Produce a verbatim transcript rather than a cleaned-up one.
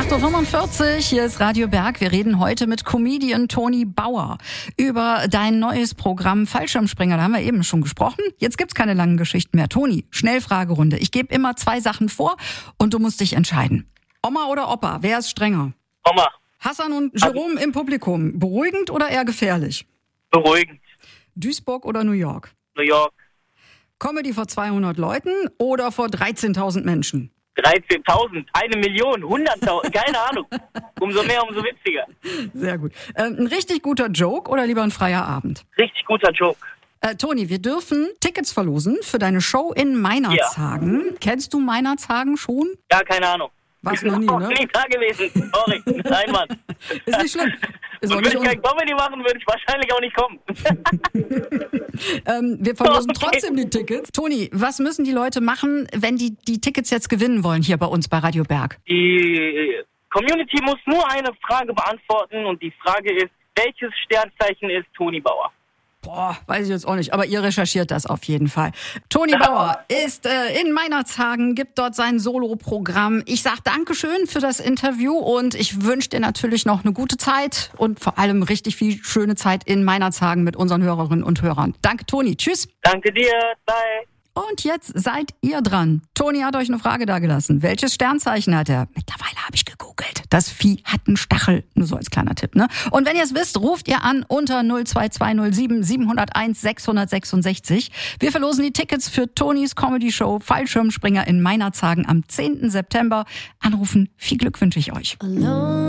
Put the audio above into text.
acht Uhr fünfundvierzig, hier ist Radio Berg. Wir reden heute mit Comedian Toni Bauer über dein neues Programm Fallschirmspringer. Da haben wir eben schon gesprochen. Jetzt gibt's keine langen Geschichten mehr. Toni, Schnellfragerunde. Ich gebe immer zwei Sachen vor und du musst dich entscheiden. Oma oder Opa, wer ist strenger? Oma. Hassan und Jerome also, im Publikum, beruhigend oder eher gefährlich? Beruhigend. Duisburg oder New York? New York. Comedy vor zweihundert Leuten oder vor dreizehntausend Menschen? dreizehntausend, eine Million, hunderttausend, keine Ahnung. Umso mehr, umso witziger. Sehr gut. Ähm, ein richtig guter Joke oder lieber ein freier Abend? Richtig guter Joke. Äh, Toni, wir dürfen Tickets verlosen für deine Show in Meinerzhagen. Ja. Kennst du Meinerzhagen schon? Ja, keine Ahnung. Warst noch nie, ne? Ich bin nie da gewesen. Sorry. Nein, Mann. Ist nicht schlimm. Ist Und würde ich kein Comedy machen, würde ich wahrscheinlich auch nicht kommen. ähm, wir verlosen Okay. trotzdem die Tickets. Toni, was müssen die Leute machen, wenn die die Tickets jetzt gewinnen wollen hier bei uns bei Radio Berg? Die Community muss nur eine Frage beantworten und die Frage ist, welches Sternzeichen ist Toni Bauer? Boah, weiß ich jetzt auch nicht, aber ihr recherchiert das auf jeden Fall. Toni Bauer ist äh, in Meinerzhagen, gibt dort sein Solo-Programm. Ich sag Dankeschön für das Interview und ich wünsche dir natürlich noch eine gute Zeit und vor allem richtig viel schöne Zeit in Meinerzhagen mit unseren Hörerinnen und Hörern. Danke, Toni. Tschüss. Danke dir. Bye. Und jetzt seid ihr dran. Toni hat euch eine Frage dagelassen. Welches Sternzeichen hat er? Mittlerweile habe ich gegoogelt. Das Vieh hat einen Stachel. Nur so als kleiner Tipp, ne? Und wenn ihr es wisst, ruft ihr an unter null zwei zwei null sieben sieben null eins sechs sechs sechs. Wir verlosen die Tickets für Tonis Comedy-Show Fallschirmspringer in Meinerzhagen am zehnten September. Anrufen. Viel Glück wünsche ich euch.